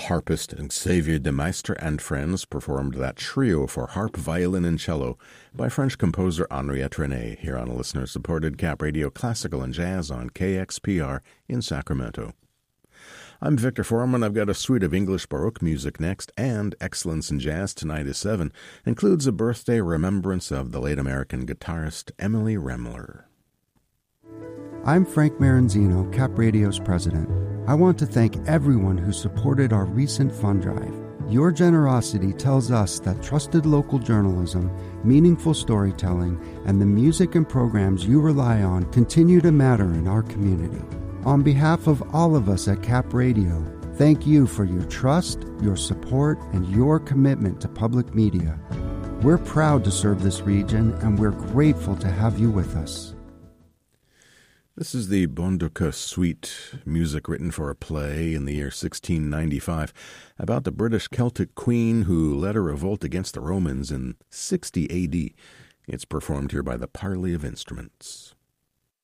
Harpist Xavier de Maistre and Friends performed that trio for harp, violin, and cello by French composer Henriette René here on a listener-supported Cap Radio Classical and Jazz on KXPR in Sacramento. I'm Victor Foreman. I've got a suite of English Baroque music next, and Excellence in Jazz Tonight is 7 includes a birthday remembrance of the late American guitarist Emily Remler. I'm Frank Maranzino, Cap Radio's president. I want to thank everyone who supported our recent fund drive. Your generosity tells us that trusted local journalism, meaningful storytelling, and the music and programs you rely on continue to matter in our community. On behalf of all of us at Cap Radio, thank you for your trust, your support, and your commitment to public media. We're proud to serve this region, and we're grateful to have you with us. This is the Bonduca Suite, music written for a play in the year 1695 about the British Celtic queen who led a revolt against the Romans in 60 A.D. It's performed here by the Parley of Instruments.